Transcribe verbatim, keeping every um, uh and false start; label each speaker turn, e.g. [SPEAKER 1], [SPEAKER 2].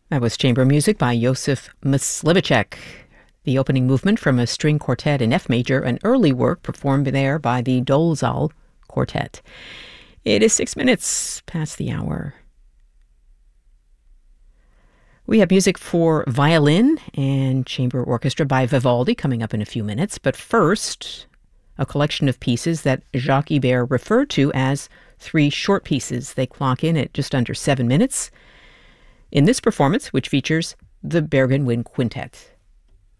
[SPEAKER 1] That was chamber music by Josef Myslivacek, the opening movement from a string quartet in F major, an early work performed there by the Dolezal Quartet. It is six minutes past the hour. We have music for violin and chamber orchestra by Vivaldi coming up in a few minutes, but first, a collection of pieces that Jacques Ibert referred to as three short pieces. They clock in at just under seven minutes in this performance, which features the Bergen Wind Quintet.